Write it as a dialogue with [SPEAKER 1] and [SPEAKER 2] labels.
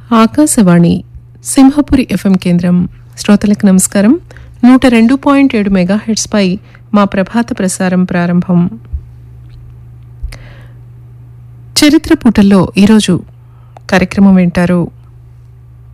[SPEAKER 1] Akashvani Simhapuri FM కేంద్రం. శ్రోతలకు నమస్కారం. 102.7 మెగాహెర్ట్జ్ పై మా ప్రభాత ప్రసారం ప్రారంభం. చరిత్ర పూటల్లో ఈరోజు కార్యక్రమం వింటారు.